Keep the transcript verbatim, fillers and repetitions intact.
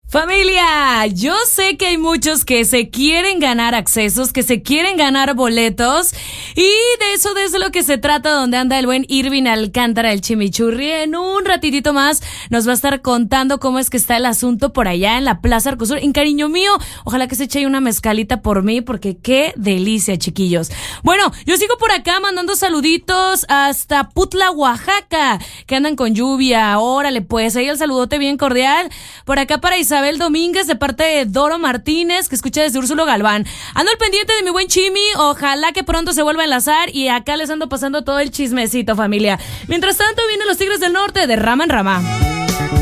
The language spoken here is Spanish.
Familia, yo sé que hay muchos que se quieren ganar accesos, que se quieren ganar boletos, y de eso, de eso es lo que se trata, donde anda el buen Irving Alcántara, el chimichurri. En un ratitito más nos va a estar contando cómo es que está el asunto por allá en la Plaza Arcosur. En cariño mío, ojalá que se eche una mezcalita por mí, porque qué delicia, chiquillos. Bueno, yo sigo por acá mandando saluditos hasta Putla, Oaxaca, que andan con lluvia. Órale, pues, ahí el saludote bien cordial. Por acá para Isabel Isabel Domínguez, de parte de Doro Martínez, que escucha desde Úrsulo Galván. Ando al pendiente de mi buen Chimi, ojalá que pronto se vuelva a enlazar, y acá les ando pasando todo el chismecito, familia. Mientras tanto, vienen los Tigres del Norte de rama en rama.